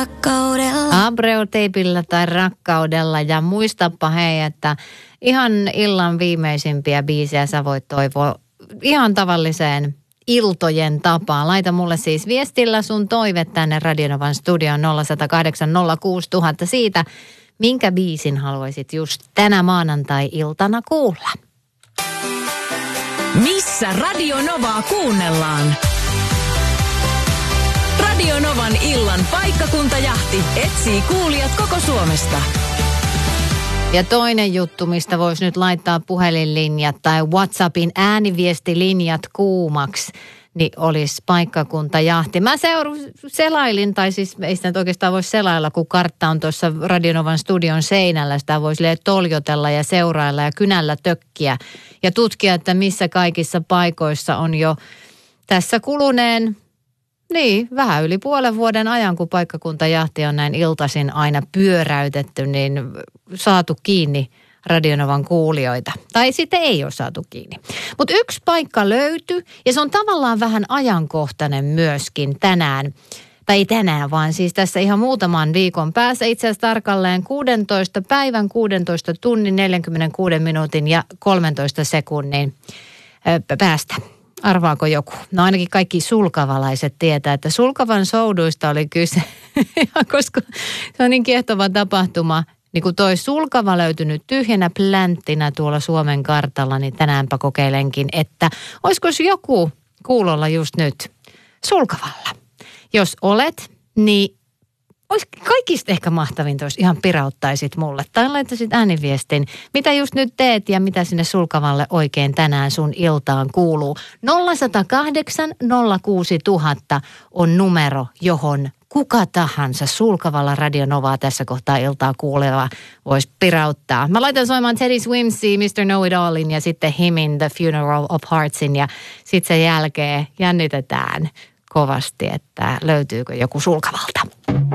Abreu-teipillä tai rakkaudella. Ja muistapa hei, että ihan illan viimeisimpiä biisejä sä voit toivoa ihan tavalliseen iltojen tapaan. Laita mulle siis viestillä sun toive tänne Radionovan studioon 0108 06000 siitä, minkä biisin haluaisit just tänä maanantai-iltana kuulla. Missä Radionovaa kuunnellaan? Radionovan illan paikkakuntajahti etsii kuulijat koko Suomesta. Ja toinen juttu, mistä voisi nyt laittaa puhelinlinjat tai WhatsAppin ääniviestilinjat kuumaksi, niin olisi paikkakuntajahti. Mä selailin, tai siis ei sitä oikeastaan voi selailla, kun kartta on tuossa Radionovan studion seinällä. Sitä voisi toljotella ja seurailla ja kynällä tökkiä ja tutkia, että missä kaikissa paikoissa on jo tässä kuluneen, vähän yli puolen vuoden ajan, kun paikkakuntajahti on näin iltaisin aina pyöräytetty, niin saatu kiinni Radionovan kuulijoita. Tai sitten ei ole saatu kiinni. Mutta yksi paikka löytyi ja se on tavallaan vähän ajankohtainen myöskin tänään. Tai ei tänään, vaan siis tässä ihan muutaman viikon päässä. Itse asiassa tarkalleen 16 päivän, 16 tunnin, 46 minuutin ja 13 sekunnin päästä. Arvaako joku? No ainakin kaikki sulkavalaiset tietää, että Sulkavan souduista oli kyse, koska se on niin kiehtova tapahtuma. Niin kun toi Sulkava löytynyt tyhjänä plänttinä tuolla Suomen kartalla, niin tänäänpä kokeilenkin, että olisiko joku kuulolla just nyt Sulkavalla. Jos olet, niin olisi kaikista ehkä mahtavinta, jos ihan pirauttaisit mulle. Tai laittaisit ääniviestin, mitä just nyt teet ja mitä sinne Sulkavalle oikein tänään sun iltaan kuuluu. 0108 06000 on numero, johon kuka tahansa Sulkavalla Radionovaa tässä kohtaa iltaa kuuleva voisi pirauttaa. Mä laitan soimaan Teddy Swimsia, Mr. Know-It-Allin ja sitten Himin The Funeral of Heartsin ja sitten sen jälkeen jännitetään kovasti, että löytyykö joku Sulkavalta.